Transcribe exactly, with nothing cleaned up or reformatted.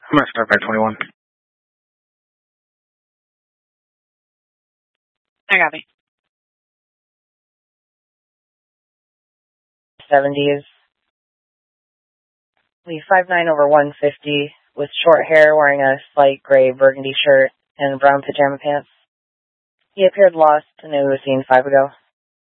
I'm gonna start by twenty-one. I got me. seventies. Lee five nine over one fifty, with short hair, wearing a slight gray burgundy shirt and brown pajama pants. He appeared lost and it was seen five ago.